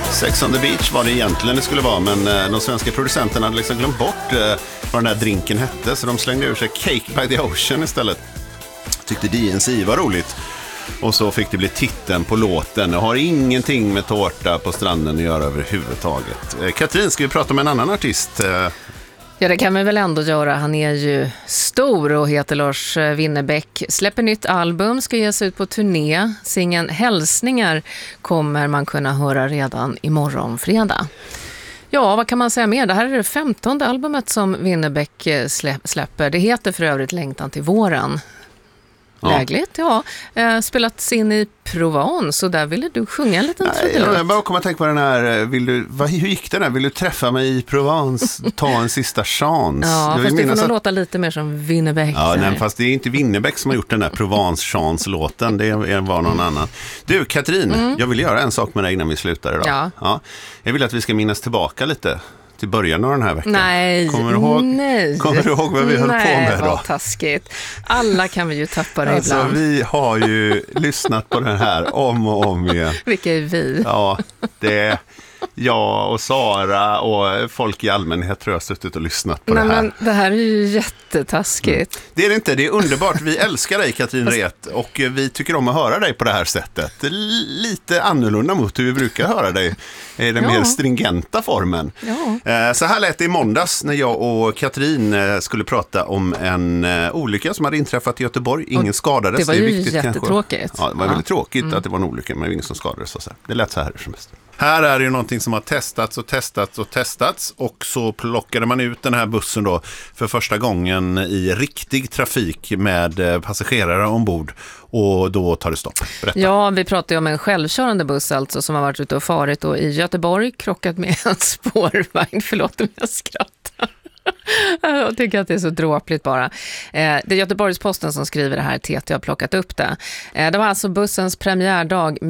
Sex on the beach var det egentligen det skulle vara, men de svenska producenterna hade liksom glömt bort vad den här drinken hette, så de slängde ur sig Cake by the Ocean istället. Tyckte DNC var roligt. Och så fick det bli titeln på låten. Det har ingenting med tårta på stranden att göra överhuvudtaget. Katrin, ska vi prata med en annan artist? Ja, det kan man väl ändå göra. Han är ju stor och heter Lars Winnerbäck. Släpper nytt album, ska ges ut på turné. Singeln Hälsningar kommer man kunna höra redan imorgon fredag. Ja, vad kan man säga mer? Det här är det 15:e albumet som Winnerbäck släpper. Det heter för övrigt Längtan till våren. Lägligt, ja. Spelats in i Provence, så där ville du sjunga en liten trudelutt. Jag bara kommer att tänka på den här, hur gick den här? Vill du träffa mig i Provence? Ta en sista chans. Ja, fast det får nog låta lite mer som Winnerbäck. Ja, nej, fast det är inte Winnerbäck som har gjort den här Provence-chans-låten. Det var någon annan. Du, Katrin, jag vill göra en sak med dig innan vi slutar idag. Ja. Jag vill att vi ska minnas tillbaka lite till början av den här veckan. Nej, Kommer du ihåg vad vi höll på med då? Nej, vad taskigt. Alla kan vi ju tappa det ibland. Vi har ju lyssnat på den här om och om igen. Vilka är vi? Ja, det är jag och Sara och folk i allmänhet tror jag har suttit och lyssnat på det här. Men det här är ju jättetaskigt. Det är det inte, det är underbart. Vi älskar dig, Katrin Ret, och vi tycker om att höra dig på det här sättet. Lite annorlunda mot hur vi brukar höra dig i den mer stringenta formen. Ja. Så här lät det i måndags när jag och Katrin skulle prata om en olycka som hade inträffat i Göteborg. Ingen skadades. Det var ju viktigt, jättetråkigt. Ja, det var väldigt tråkigt att det var en olycka, men ingen som skadades. Och så. Det lät så här som mest. Här är det ju någonting som har testats och så plockade man ut den här bussen då för första gången i riktig trafik med passagerare ombord, och då tar det stopp. Berätta. Ja, vi pratar ju om en självkörande buss alltså som har varit ute och farit och i Göteborg krockat med en spårvagn. Förlåt om jag skrattar. Jag tycker att det är så dråpligt bara. Det är Göteborgs-Posten som skriver det här, TT har plockat upp det. Det var alltså bussens premiärdag